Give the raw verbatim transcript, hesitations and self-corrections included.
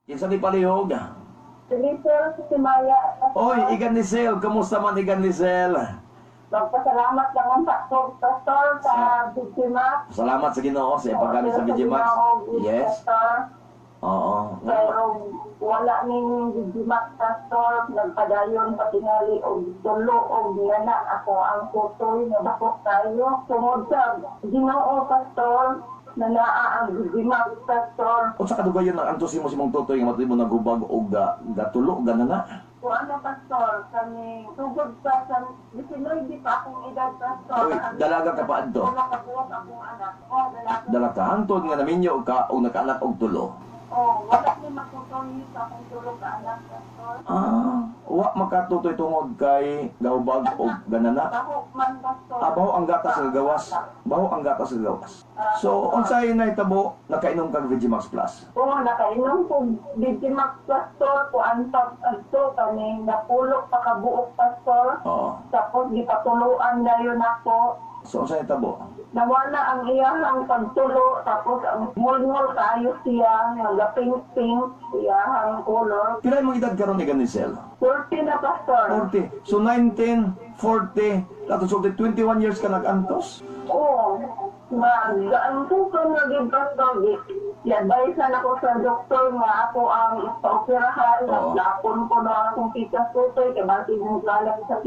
Kinsa ni palihog? Silisel, si Maya. Oy, Igan Lisel, kamusta man Igan Lisel? Magpasalamat lang ang pastor, pastor sa biktima. Salamat sa Ginoo sa ipaggamit sa Vigimax. Yes. Pastor. Oo. Pero wala ning Vigimax, pastor. Nagpadayon patingali o tulo o giyana ako ang tutoy na bakok tayo. Tungod sa Ginoo, pastor, na naa ang Vigimax, pastor. Unsa kadugayon ang antos mo si mong tutoy nga matay mo nagubag og ga, gatulo ganana? Kung ano, pastor, kami tugod pa sa Bisinoy, di pa akong edad, pastor. Uy, dalaga ka pa adto. Wala ka buwag akong anak. Oh, dalaga. Dala ka hantod nga naminyo ka o nakaanak og tulo. Oh, wala ni makutoy sa akong tulog ka anak, pastor. Ah, wa makatutoy tungod kay gahubag og ganana. Baho man, pastor. Ah, baho ang gatas sa gawas. Baho ang gatas sa gawas. So, unsay nahitabo nakainom kag Vigimax Plus? Oo, nakainom ko Vigimax, pastor, ko antap adto kami napulok pa kabuok, pastor. Oo. Tapos gipatuluan dayon ako. So, unsay nahitabo? Nawala ang iyahang pagtulo, tapos ang mulmul kayo siya, nagaping-pink, iyahang color. Pila imong edad karon Igan Lisel? forty na, pastor. forty. So, nineteen, forty, lato so twenty-one years ka nag-antos? Oo. Magaan ko ka naging pastor. I-advise na ako sa doktor nga ako ang ipa-operahan. Oo. Naglapon ko na akong tikas tutoy, kaya bakit yung galang sa